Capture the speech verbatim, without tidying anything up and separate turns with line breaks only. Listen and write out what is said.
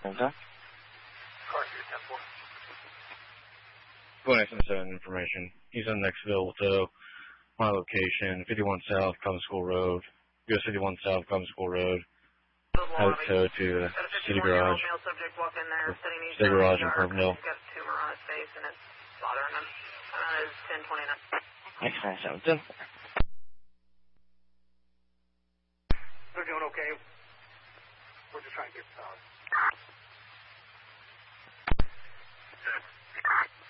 Okay.
Going to send information. He's in Nextville, so my location, fifty-one South, Common School Road, U S fifty-one South, Common School Road. Have it towed to the city garage. City garage in Pervnell.
Next nine seven two.
They're doing okay. We're just trying to get started.